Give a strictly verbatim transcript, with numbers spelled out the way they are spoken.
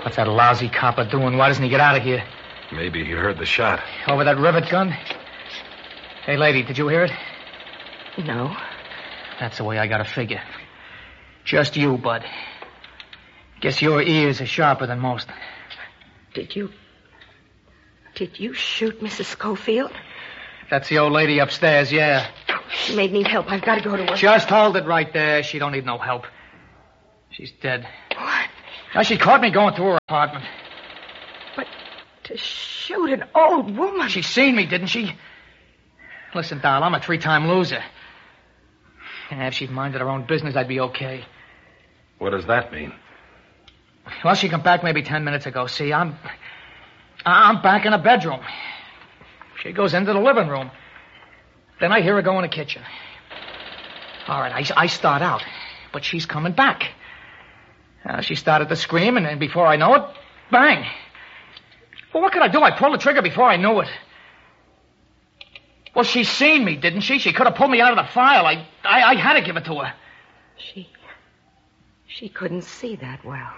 What's that lousy copper doing? Why doesn't he get out of here? Maybe he heard the shot. Over that rivet gun? Hey, lady, did you hear it? No. That's the way I gotta figure. Just you, Bud. Guess your ears are sharper than most. Did you... Did you shoot Missus Schofield? That's the old lady upstairs, yeah. She may need help. I've got to go to her. Just hold it right there. She don't need no help. She's dead. What? Now, she caught me going to her apartment. But to shoot an old woman... She seen me, didn't she? Listen, Doll, I'm a three-time loser. And if she'd minded her own business, I'd be okay. What does that mean? Well, she come back maybe ten minutes ago. See, I'm... I'm back in the bedroom. She goes into the living room. Then I hear her go in the kitchen. All right, I, I start out, but she's coming back. Uh, she started to scream, and then before I know it, bang. Well, what could I do? I pulled the trigger before I knew it. Well, she seen me, didn't she? She could have pulled me out of the file. I, I, I had to give it to her. She... She couldn't see that well.